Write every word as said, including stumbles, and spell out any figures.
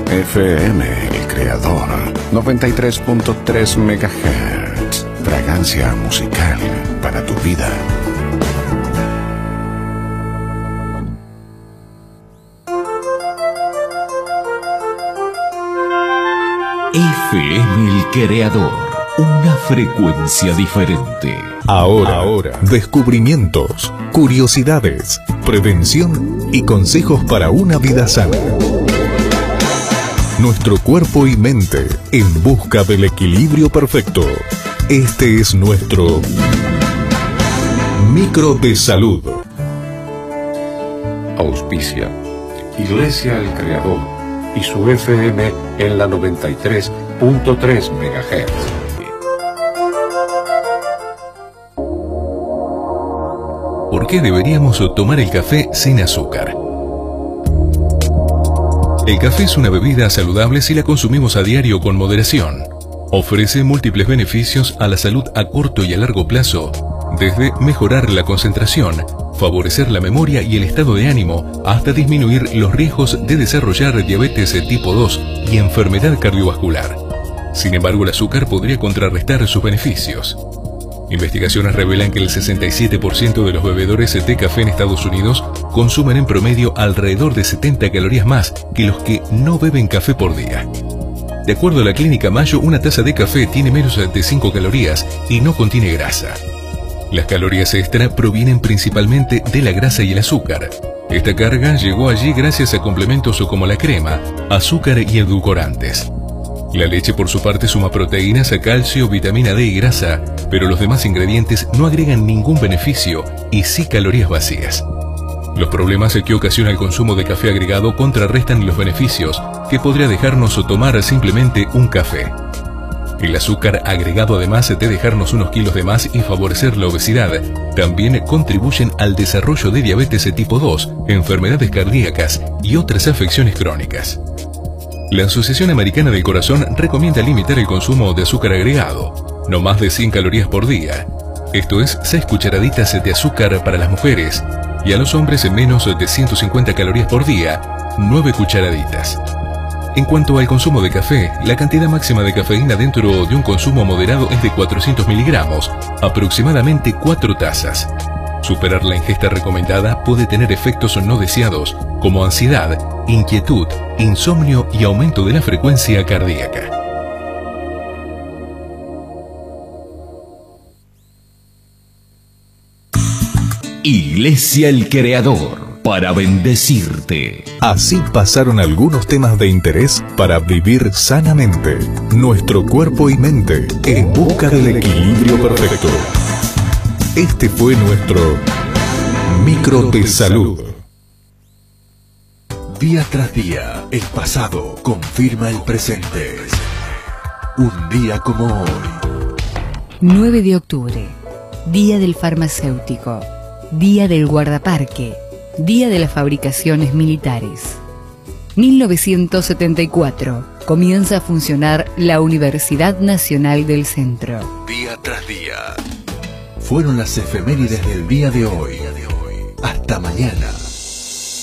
F M El Creador, noventa y tres punto tres megahertz. Fragancia musical para tu vida. F M El Creador, una frecuencia diferente. Ahora, Ahora, descubrimientos, curiosidades, prevención y consejos para una vida sana. Nuestro cuerpo y mente en busca del equilibrio perfecto. Este es nuestro Micro de Salud. Auspicia Iglesia El Creador y su F M en la noventa y tres punto tres megahertz. ¿Por qué deberíamos tomar el café sin azúcar? El café es una bebida saludable si la consumimos a diario con moderación. Ofrece múltiples beneficios a la salud a corto y a largo plazo, desde mejorar la concentración, favorecer la memoria y el estado de ánimo, hasta disminuir los riesgos de desarrollar diabetes tipo dos y enfermedad cardiovascular. Sin embargo, el azúcar podría contrarrestar sus beneficios. Investigaciones revelan que el sesenta y siete por ciento de los bebedores de café en Estados Unidos consumen en promedio alrededor de setenta calorías más que los que no beben café por día. De acuerdo a la Clínica Mayo, una taza de café tiene menos de cinco calorías y no contiene grasa. Las calorías extra provienen principalmente de la grasa y el azúcar. Esta carga llegó allí gracias a complementos como la crema, azúcar y edulcorantes. La leche por su parte suma proteínas, calcio, vitamina D y grasa, pero los demás ingredientes no agregan ningún beneficio y sí calorías vacías. Los problemas que ocasiona el consumo de café agregado contrarrestan los beneficios que podría dejarnos tomar simplemente un café. El azúcar agregado, además de dejarnos unos kilos de más y favorecer la obesidad, también contribuyen al desarrollo de diabetes tipo dos, enfermedades cardíacas y otras afecciones crónicas. La Asociación Americana del Corazón recomienda limitar el consumo de azúcar agregado, no más de cien calorías por día. Esto es seis cucharaditas de azúcar para las mujeres y a los hombres en menos de ciento cincuenta calorías por día, nueve cucharaditas. En cuanto al consumo de café, la cantidad máxima de cafeína dentro de un consumo moderado es de cuatrocientos miligramos, aproximadamente cuatro tazas. Superar la ingesta recomendada puede tener efectos no deseados, como ansiedad, inquietud, insomnio y aumento de la frecuencia cardíaca. Iglesia El Creador, para bendecirte. Así pasaron algunos temas de interés para vivir sanamente. Nuestro cuerpo y mente en busca del equilibrio perfecto. Este fue nuestro Micro de Salud. Día tras día, el pasado confirma el presente. Un día como hoy. nueve de octubre, Día del Farmacéutico, Día del Guardaparque, Día de las Fabricaciones Militares. mil novecientos setenta y cuatro, comienza a funcionar la Universidad Nacional del Centro. Día tras día. Fueron las efemérides del día de hoy. Hasta mañana.